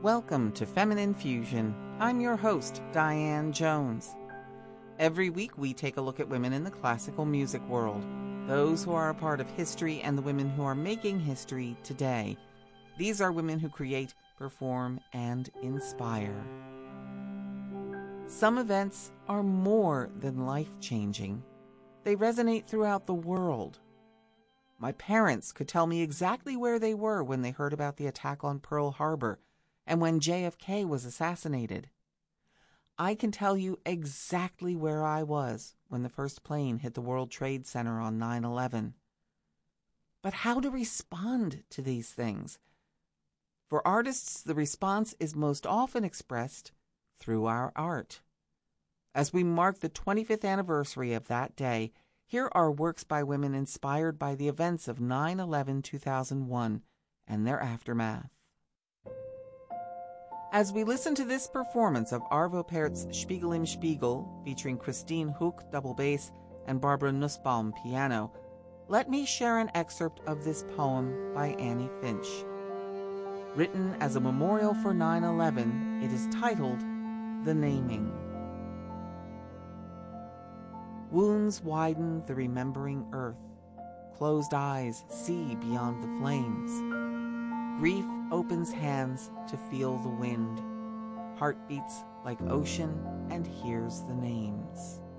Welcome to Feminine Fusion. I'm your host, Diane Jones. Every week we take a look at women in the classical music world, those who are a part of history and the women who are making history today. These are women who create, perform, and inspire. Some events are more than life-changing. They resonate throughout the world. My parents could tell me exactly where they were when they heard about the attack on Pearl Harbor and when JFK was assassinated. I can tell you exactly where I was when the first plane hit the World Trade Center on 9/11. But how to respond to these things? For artists, the response is most often expressed through our art. As we mark the 25th anniversary of that day, here are works by women inspired by the events of 9/11-2001 and their aftermath. As we listen to this performance of Arvo Pärt's Spiegel im Spiegel, featuring Christine Huck, double bass, and Barbara Nussbaum, piano, let me share an excerpt of this poem by Annie Finch. Written as a memorial for 9/11, it is titled The Naming. Wounds widen the remembering earth. Closed eyes see beyond the flames. Grief opens hands to feel the wind. Heart beats like ocean and hears the names.